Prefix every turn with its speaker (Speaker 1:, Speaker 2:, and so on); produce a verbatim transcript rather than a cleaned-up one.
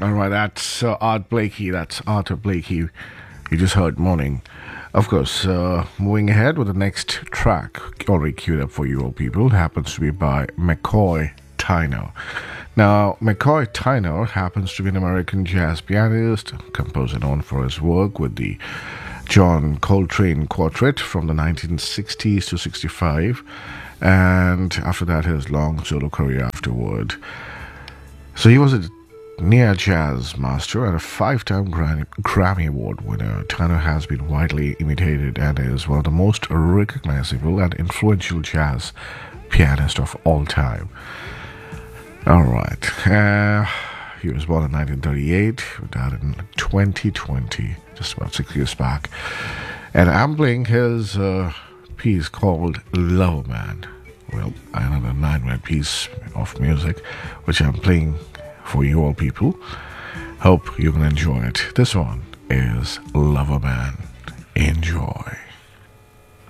Speaker 1: All right, that's uh, Art Blakey. That's Arthur Blakey. You just heard Morning. Of course, uh, moving ahead with the next track, already queued up for you all people, happens to be by McCoy Tyner. Now, McCoy Tyner happens to be an American jazz pianist, composer known for his work with the John Coltrane Quartet from the nineteen sixties to sixty-five, and after that, his long solo career afterward. So he was a near jazz master and a five-time Grammy, Grammy Award winner. Tyner has been widely imitated and is one of the most recognizable and influential jazz pianists of all time. All right. Uh, he was born in nineteen thirty-eight, died in twenty twenty, just about six years back. And I'm playing his uh, piece called Lover Man. Well, another nine-minute piece of music, which I'm playing for you all people. Hope you can enjoy it. This one is Lover Man. Enjoy.